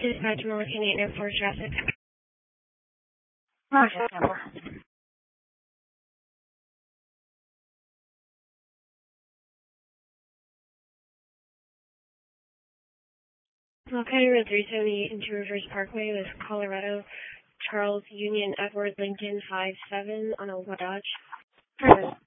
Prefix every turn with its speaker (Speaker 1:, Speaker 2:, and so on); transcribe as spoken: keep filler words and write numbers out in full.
Speaker 1: Dispatch Milliken eight oh four traffic.
Speaker 2: Roger, Temple.
Speaker 1: County Road three seventy-eight into Rivers Parkway with Colorado Charles Union Edward Lincoln five seven on a Dodge.
Speaker 2: Perfect.